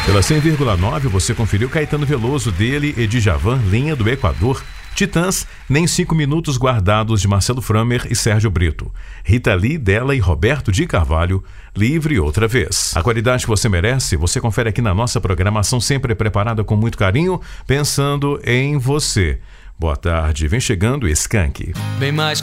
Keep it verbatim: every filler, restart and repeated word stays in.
Pela cem vírgula nove você conferiu Caetano Veloso, dele e Djavan, Linha do Equador. Titãs, Nem Cinco Minutos Guardados, de Marcelo Framer e Sérgio Brito. Rita Lee, dela e Roberto de Carvalho, Livre Outra Vez. A qualidade que você merece, você confere aqui na nossa programação, sempre preparada com muito carinho, pensando em você. Boa tarde, vem chegando Skank. Bem mais